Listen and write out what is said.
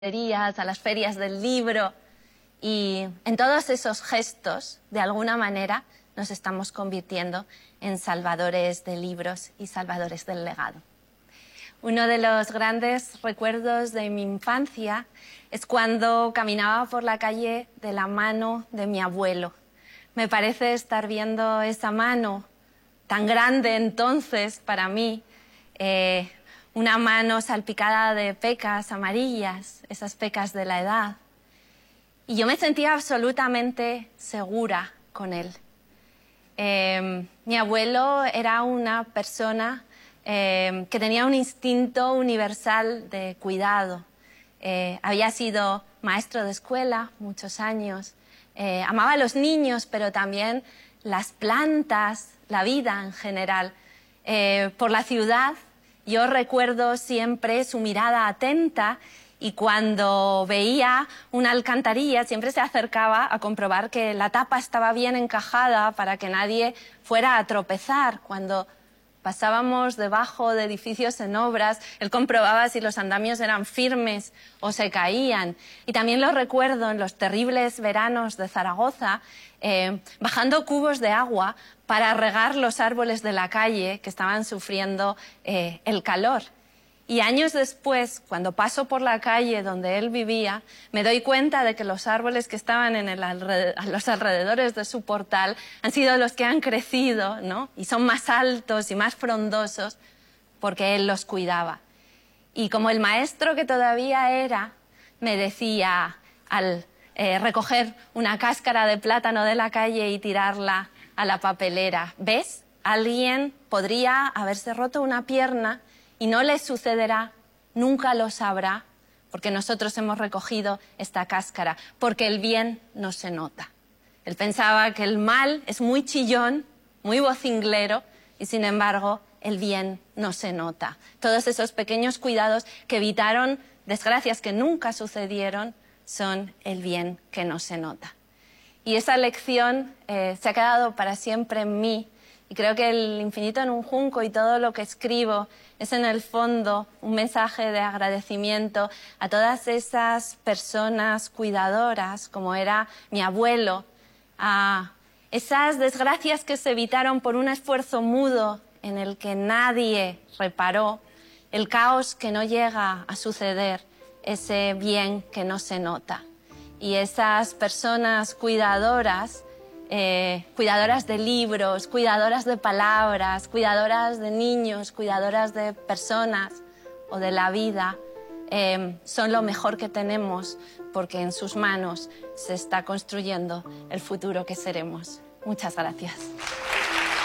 a las ferias del libro, y en todos esos gestos, de alguna manera, nos estamos convirtiendo en salvadores de libros y salvadores del legado. Uno de los grandes recuerdos de mi infancia es cuando caminaba por la calle de la mano de mi abuelo. Me parece estar viendo esa mano tan grande entonces para mí, una mano salpicada de pecas amarillas, esas pecas de la edad. Y yo me sentía absolutamente segura con él. Mi abuelo era una persona que tenía un instinto universal de cuidado. Había sido maestro de escuela muchos años. Amaba a los niños, pero también las plantas, la vida en general. Por la ciudad, yo recuerdo siempre su mirada atenta, y cuando veía una alcantarilla siempre se acercaba a comprobar que la tapa estaba bien encajada para que nadie fuera a tropezar. Cuando pasábamos debajo de edificios en obras, él comprobaba si los andamios eran firmes o se caían. Y también lo recuerdo en los terribles veranos de Zaragoza, bajando cubos de agua para regar los árboles de la calle que estaban sufriendo el calor. Y años después, cuando paso por la calle donde él vivía, me doy cuenta de que los árboles que estaban a los alrededores de su portal han sido los que han crecido, ¿no? Y son más altos y más frondosos porque él los cuidaba. Y como el maestro que todavía era, me decía al recoger una cáscara de plátano de la calle y tirarla a la papelera: ¿ves? Alguien podría haberse roto una pierna y no le sucederá, nunca lo sabrá, porque nosotros hemos recogido esta cáscara, porque el bien no se nota. Él pensaba que el mal es muy chillón, muy vocinglero, y sin embargo el bien no se nota. Todos esos pequeños cuidados que evitaron desgracias que nunca sucedieron son el bien que no se nota. Y esa lección se ha quedado para siempre en mí. Y creo que el infinito en un junco y todo lo que escribo es en el fondo un mensaje de agradecimiento a todas esas personas cuidadoras, como era mi abuelo, a esas desgracias que se evitaron por un esfuerzo mudo en el que nadie reparó, el caos que no llega a suceder, ese bien que no se nota. Y esas personas cuidadoras, cuidadoras de libros, cuidadoras de palabras, cuidadoras de niños, cuidadoras de personas o de la vida, son lo mejor que tenemos, porque en sus manos se está construyendo el futuro que seremos. Muchas gracias.